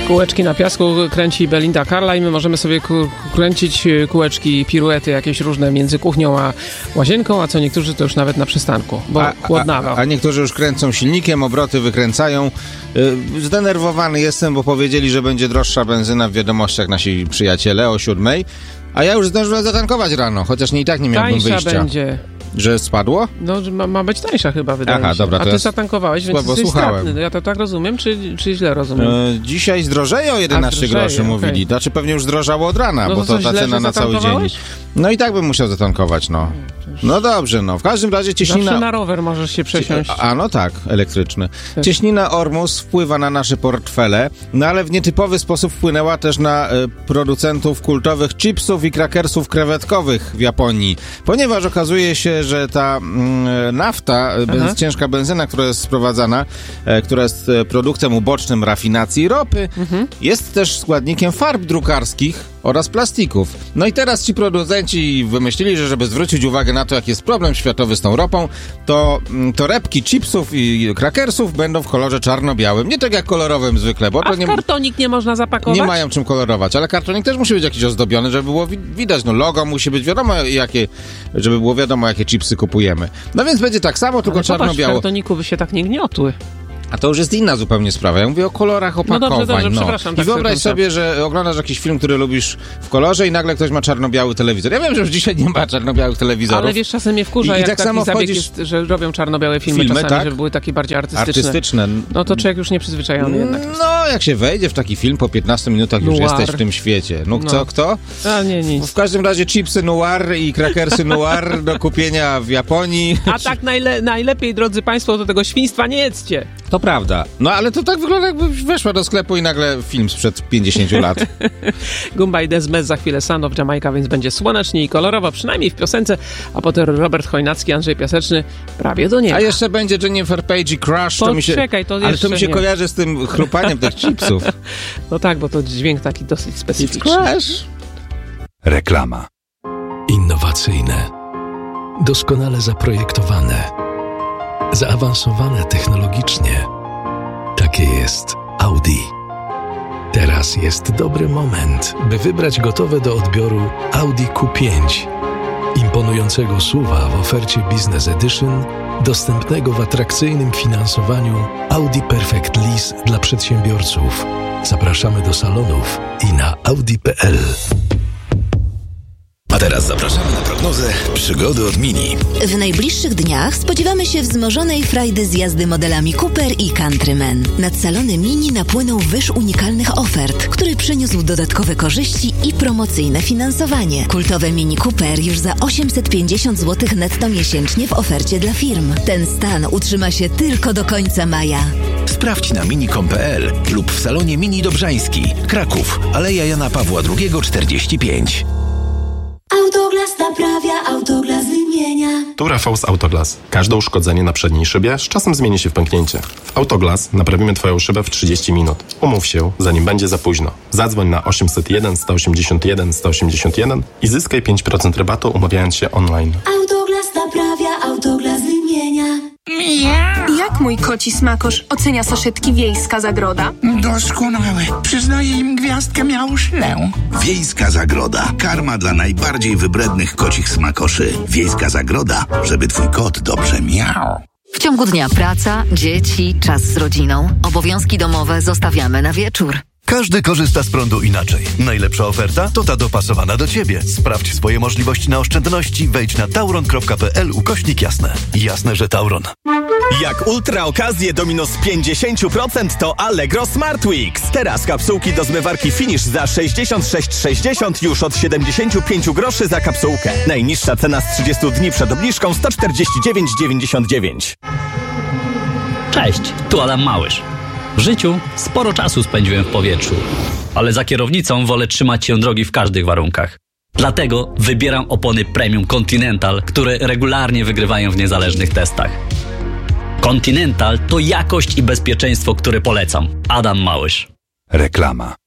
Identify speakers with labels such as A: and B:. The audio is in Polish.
A: Kółeczki na piasku kręci Belinda Carla i my możemy sobie kręcić kółeczki, piruety jakieś różne między kuchnią a łazienką, a co niektórzy to już nawet na przystanku, bo chłodnawa.
B: A niektórzy już kręcą silnikiem, obroty wykręcają. Zdenerwowany jestem, bo powiedzieli, że będzie droższa benzyna w wiadomościach nasi przyjaciele o 7:00, a ja już zdążyłem zatankować rano, chociaż i tak nie miałbym
A: tańsza
B: wyjścia.
A: Będzie.
B: Że spadło?
A: No, ma być tańsza chyba, wydaje mi się.
B: Dobra, to
A: a ty zatankowałeś, więc jesteś
B: słuchałem.
A: stratny. Ja to tak rozumiem, czy źle rozumiem?
B: Dzisiaj zdrożeje o 11 groszy, mówili. Znaczy pewnie już zdrożało od rana,
A: no
B: bo to ta cena na cały dzień. No i tak bym musiał zatankować, no. No dobrze, no. W każdym razie cieśnina...
A: Zawsze na rower możesz się przesiąść.
B: No tak, elektryczny. Cieśnina Ormus wpływa na nasze portfele, no ale w nietypowy sposób wpłynęła też na producentów kultowych chipsów i krakersów krewetkowych w Japonii. Ponieważ okazuje się, że ta nafta, ciężka benzyna, która jest sprowadzana, która jest produktem ubocznym rafinacji ropy, jest też składnikiem farb drukarskich oraz plastików. No i teraz ci producenci wymyślili, że żeby zwrócić uwagę na to, jaki jest problem światowy z tą ropą, to torebki chipsów i krakersów będą w kolorze czarno-białym. Nie tak jak kolorowym zwykle, bo
A: to nie... kartonik nie można zapakować?
B: Nie mają czym kolorować, ale kartonik też musi być jakiś ozdobiony, żeby było widać. No logo musi być wiadomo jakie, żeby było wiadomo, jakie chipsy kupujemy. No więc będzie tak samo, tylko czarno-biało.
A: W kartoniku by się tak nie gniotły.
B: A to już jest inna zupełnie sprawa. Ja mówię o kolorach opakowań.
A: No dobrze, przepraszam.
B: I wyobraź sobie, że oglądasz jakiś film, który lubisz w kolorze i nagle ktoś ma czarno-biały telewizor. Ja wiem, że już dzisiaj nie ma czarno-białych telewizorów.
A: Ale wiesz, czasem mnie wkurza, jak tak taki samo zabieg jest, że robią czarno-białe filmy czasami, tak? Żeby były takie bardziej artystyczne. No to człowiek już nieprzyzwyczajony jednak jest.
B: No, jak się wejdzie w taki film, po 15 minutach już jesteś w tym świecie. Kto?
A: A nie, nic.
B: W każdym razie chipsy noir i krakersy noir do kupienia w Japonii.
A: A tak najlepiej, drodzy państwo, do tego świństwa nie jedzcie.
B: To prawda. No ale to tak wygląda, jakbyś weszła do sklepu i nagle film sprzed 50 lat.
A: Gumba i Desmet, za chwilę Sound of Jamaica, więc będzie słonecznie i kolorowo, przynajmniej w piosence, a potem Robert Chojnacki, Andrzej Piaseczny, prawie do nieba.
B: A jeszcze będzie Jennifer Page i Crush. Ale to mi się kojarzy z tym chrupaniem tych chipsów.
A: No tak, bo to dźwięk taki dosyć specyficzny.
B: Crush.
C: Reklama. Innowacyjne, doskonale zaprojektowane, zaawansowane technologicznie. Takie jest Audi. Teraz jest dobry moment, by wybrać gotowe do odbioru Audi Q5. Imponującego SUV-a w ofercie Business Edition, dostępnego w atrakcyjnym finansowaniu Audi Perfect Lease dla przedsiębiorców. Zapraszamy do salonów i na audi.pl.
D: A teraz zapraszamy na prognozę przygody od Mini.
E: W najbliższych dniach spodziewamy się wzmożonej frajdy z jazdy modelami Cooper i Countryman. Nad salony Mini napłynął wyż unikalnych ofert, który przyniósł dodatkowe korzyści i promocyjne finansowanie. Kultowe Mini Cooper już za 850 zł netto miesięcznie w ofercie dla firm. Ten stan utrzyma się tylko do końca maja.
D: Sprawdź na mini.com.pl lub w salonie Mini Dobrzański, Kraków, Aleja Jana Pawła II 45.
F: Autoglas naprawia, Autoglas wymienia.
G: Tu Rafał z Autoglas. Każde uszkodzenie na przedniej szybie z czasem zmieni się w pęknięcie. W Autoglas naprawimy Twoją szybę w 30 minut. Umów się, zanim będzie za późno. Zadzwoń na 801 181 181 i zyskaj 5% rabatu, umawiając się online.
F: Autoglas naprawia, Autoglas wymienia.
H: Jak mój koci smakosz ocenia saszetki Wiejska Zagroda?
I: Doskonałe. Przyznaję im gwiazdkę miałuszlę.
D: Wiejska Zagroda. Karma dla najbardziej wybrednych kocich smakoszy. Wiejska Zagroda, żeby Twój kot dobrze miał.
E: W ciągu dnia praca, dzieci, czas z rodziną. Obowiązki domowe zostawiamy na wieczór.
J: Każdy korzysta z prądu inaczej. Najlepsza oferta to ta dopasowana do Ciebie. Sprawdź swoje możliwości na oszczędności. Wejdź na tauron.pl/jasne. Jasne, że Tauron.
K: Jak ultra okazje do minus 50% to Allegro Smart Weeks. Teraz kapsułki do zmywarki Finish za 66,60 już od 75 groszy za kapsułkę. Najniższa cena z 30 dni przed obniżką 149,99.
L: Cześć, tu Adam Małysz. W życiu sporo czasu spędziłem w powietrzu, ale za kierownicą wolę trzymać się drogi w każdych warunkach. Dlatego wybieram opony Premium Continental, które regularnie wygrywają w niezależnych testach. Continental to jakość i bezpieczeństwo, które polecam. Adam Małysz.
C: Reklama.